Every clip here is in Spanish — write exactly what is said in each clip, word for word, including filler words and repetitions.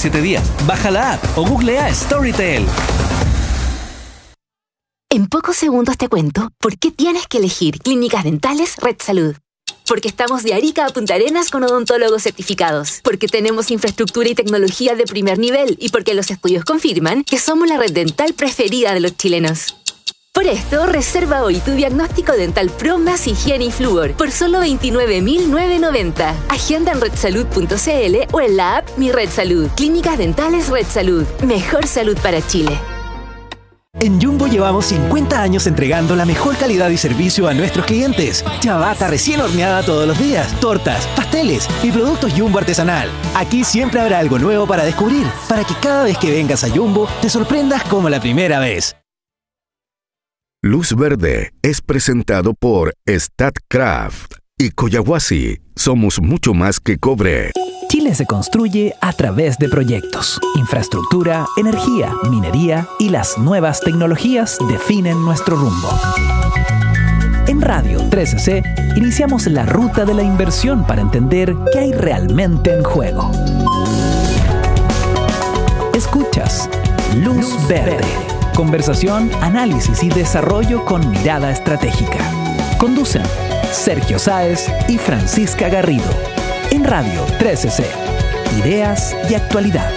siete días. Baja la app o googlea Storytel. En pocos segundos te cuento por qué tienes que elegir Clínicas Dentales Red Salud. Porque estamos de Arica a Punta Arenas con odontólogos certificados. Porque tenemos infraestructura y tecnología de primer nivel. Y porque los estudios confirman que somos la red dental preferida de los chilenos. Por esto, reserva hoy tu diagnóstico dental Pro más higiene y flúor por solo veintinueve mil novecientos noventa. Agenda en red salud punto c l o en la app Mi Red Salud. Clínicas Dentales Red Salud. Mejor salud para Chile. En Jumbo llevamos cincuenta años entregando la mejor calidad y servicio a nuestros clientes. Ciabatta recién horneada todos los días, tortas, pasteles y productos Jumbo artesanal. Aquí siempre habrá algo nuevo para descubrir, para que cada vez que vengas a Jumbo te sorprendas como la primera vez. Luz Verde es presentado por Statkraft y Coyahuasi. Somos mucho más que cobre. Chile se construye a través de proyectos. Infraestructura, energía, minería y las nuevas tecnologías definen nuestro rumbo. En Radio trece C iniciamos la ruta de la inversión para entender qué hay realmente en juego. Escuchas Luz, Luz Verde. Verde. Conversación, análisis y desarrollo con mirada estratégica. Conducen Sergio Sáez y Francisca Garrido. En Radio trece C. Ideas y actualidad.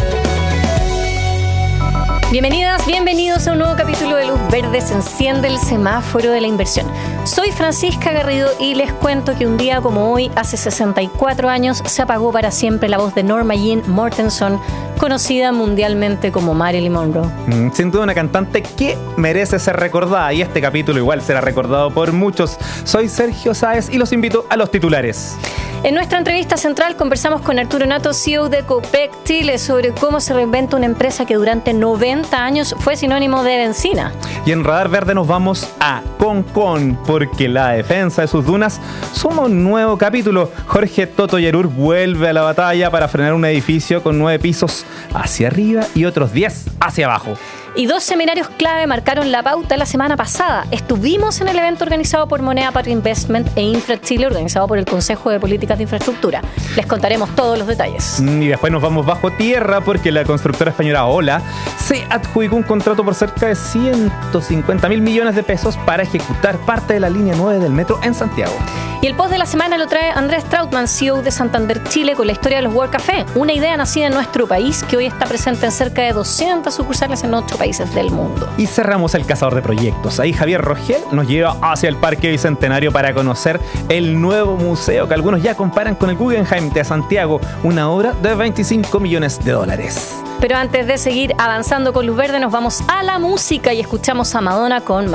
Bienvenidas, bienvenidos a un nuevo capítulo de Luz Verde. Se enciende el semáforo de la inversión. Soy Francisca Garrido y les cuento que un día como hoy, hace sesenta y cuatro años, se apagó para siempre la voz de Norma Jean Mortensen, conocida mundialmente como Marilyn Monroe. Mm, sin duda una cantante que merece ser recordada, y este capítulo igual será recordado por muchos. Soy Sergio Sáez y los invito a los titulares. En nuestra entrevista central conversamos con Arturo Nato, C E O de Copec Chile, sobre cómo se reinventa una empresa que durante noventa años fue sinónimo de benzina. Y en Radar Verde nos vamos a Concón, porque la defensa de sus dunas suma un nuevo capítulo. Jorge Toto Yarur vuelve a la batalla para frenar un edificio con nueve pisos hacia arriba y otros diez hacia abajo. Y dos seminarios clave marcaron la pauta la semana pasada. Estuvimos en el evento organizado por Moneda Patria Investment e Infra Chile, organizado por el Consejo de Políticas de Infraestructura. Les contaremos todos los detalles. Y después nos vamos bajo tierra porque la constructora española Ola se adjudicó un contrato por cerca de ciento cincuenta mil millones de pesos para ejecutar parte de la línea nueve del metro en Santiago. Y el post de la semana lo trae Andrés Trautmann, C E O de Santander Chile, con la historia de los World Café, una idea nacida en nuestro país que hoy está presente en cerca de doscientas sucursales en ocho países del mundo. Y cerramos el cazador de proyectos. Ahí Javier Rogel nos lleva hacia el Parque Bicentenario para conocer el nuevo museo que algunos ya comparan con el Guggenheim de Santiago, una obra de veinticinco millones de dólares. Pero antes de seguir avanzando con Luz Verde, nos vamos a la música y escuchamos a Madonna con